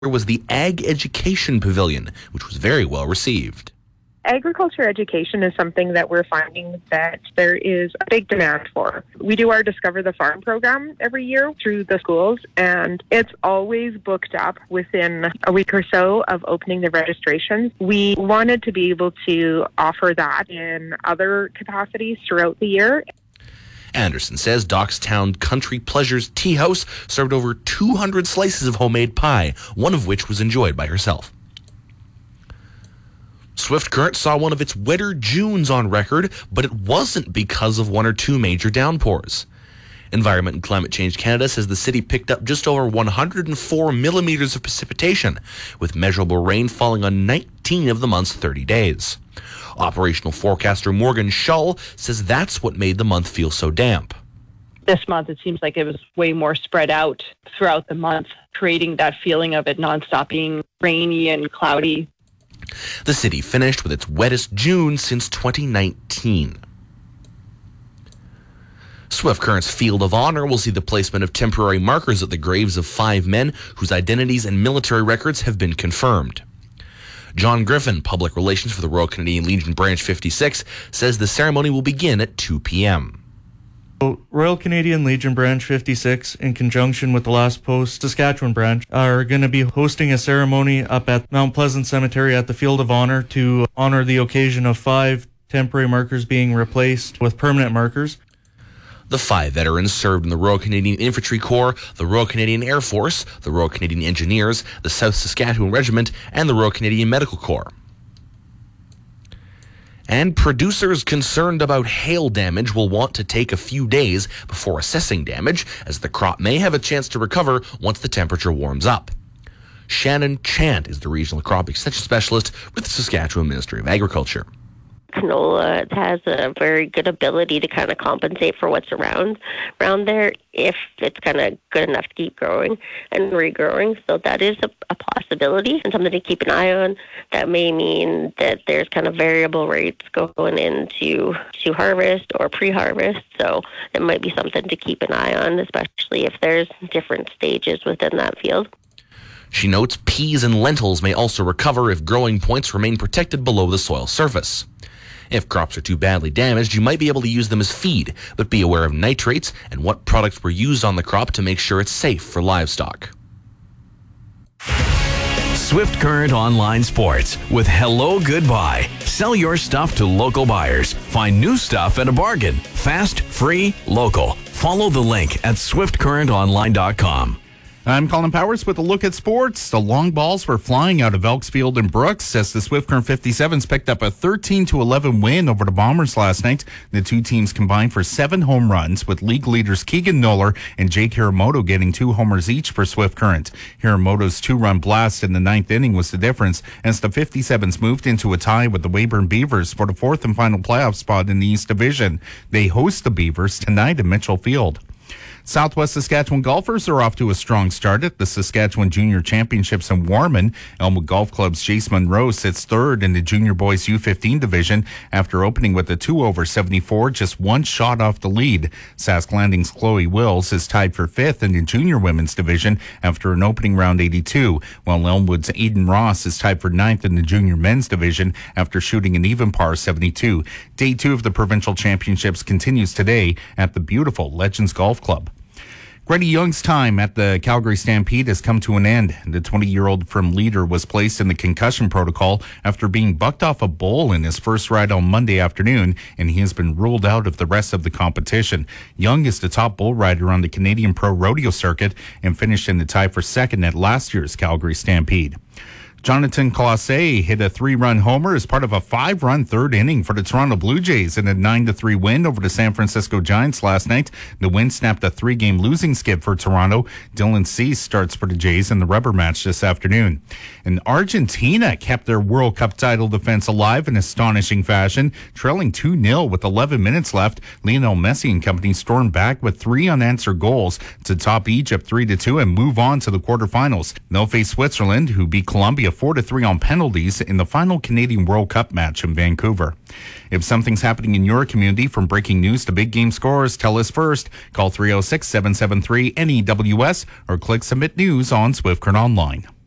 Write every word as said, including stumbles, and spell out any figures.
There was the Ag Education Pavilion, which was very well received. Agriculture education is something that we're finding that there is a big demand for. We do our Discover the Farm program every year through the schools, and it's always booked up within a week or so of opening the registrations. We wanted to be able to offer that in other capacities throughout the year. Anderson says Dockstown Country Pleasures Tea House served over two hundred slices of homemade pie, one of which was enjoyed by herself. Swift Current saw one of its wetter Junes on record, but it wasn't because of one or two major downpours. Environment and Climate Change Canada says the city picked up just over one hundred four millimeters of precipitation, with measurable rain falling on nineteen of the month's thirty days. Operational forecaster Morgan Shull says that's what made the month feel so damp. This month, it seems like it was way more spread out throughout the month, creating that feeling of it nonstop being rainy and cloudy. The city finished with its wettest June since twenty nineteen. Swift Current's Field of Honor will see the placement of temporary markers at the graves of five men whose identities and military records have been confirmed. John Griffin, Public Relations for the Royal Canadian Legion Branch fifty-six, says the ceremony will begin at two p.m. Royal Canadian Legion Branch fifty-six, in conjunction with the Last Post Saskatchewan Branch, are going to be hosting a ceremony up at Mount Pleasant Cemetery at the Field of Honor to honor the occasion of five temporary markers being replaced with permanent markers. The five veterans served in the Royal Canadian Infantry Corps, the Royal Canadian Air Force, the Royal Canadian Engineers, the South Saskatchewan Regiment, and the Royal Canadian Medical Corps. And producers concerned about hail damage will want to take a few days before assessing damage, as the crop may have a chance to recover once the temperature warms up. Shannon Chant is the Regional Crop Extension Specialist with the Saskatchewan Ministry of Agriculture. Canola has a very good ability to kind of compensate for what's around around there if it's kind of good enough to keep growing and regrowing. So that is a, a possibility and something to keep an eye on. That may mean that there's kind of variable rates going into to harvest or pre-harvest. So it might be something to keep an eye on, especially if there's different stages within that field. She notes peas and lentils may also recover if growing points remain protected below the soil surface. If crops are too badly damaged, you might be able to use them as feed, but be aware of nitrates and what products were used on the crop to make sure it's safe for livestock. Swift Current Online Sports with Hello Goodbye. Sell your stuff to local buyers. Find new stuff at a bargain. Fast, free, local. Follow the link at swift current online dot com. I'm Colin Powers with a look at sports. The long balls were flying out of Elksfield and Brooks as the Swift Current fifty-sevens picked up a thirteen to eleven win over the Bombers last night. The two teams combined for seven home runs, with league leaders Keegan Noller and Jake Hiramoto getting two homers each for Swift Current. Hiramoto's two-run blast in the ninth inning was the difference as the fifty-sevens moved into a tie with the Weyburn Beavers for the fourth and final playoff spot in the East Division. They host the Beavers tonight at Mitchell Field. Southwest Saskatchewan golfers are off to a strong start at the Saskatchewan Junior Championships in Warman. Elmwood Golf Club's Jace Monroe sits third in the Junior Boys U fifteen division after opening with a two over seventy-four, just one shot off the lead. Sask Landing's Chloe Wills is tied for fifth in the Junior Women's division after an opening round eighty-two, while Elmwood's Aiden Ross is tied for ninth in the Junior Men's division after shooting an even par seventy-two. Day two of the Provincial Championships continues today at the beautiful Legends Golf Club. Grady Young's time at the Calgary Stampede has come to an end. The twenty-year-old from Leader was placed in the concussion protocol after being bucked off a bull in his first ride on Monday afternoon, and he has been ruled out of the rest of the competition. Young is the top bull rider on the Canadian Pro Rodeo circuit and finished in the tie for second at last year's Calgary Stampede. Jonathan Classe hit a three-run homer as part of a five-run third inning for the Toronto Blue Jays in a nine to three win over the San Francisco Giants last night. The win snapped a three-game losing skid for Toronto. Dylan Cease starts for the Jays in the rubber match this afternoon. And Argentina kept their World Cup title defense alive in astonishing fashion, trailing two nil with eleven minutes left. Lionel Messi and company stormed back with three unanswered goals to top Egypt three to two and move on to the quarterfinals. They'll face Switzerland, who beat Colombia four to three on penalties in the final Canadian World Cup match in Vancouver. If something's happening in your community, from breaking news to big game scores, tell us first. Call three oh six, seven seven three, N E W S or click Submit News on Swift Current Online.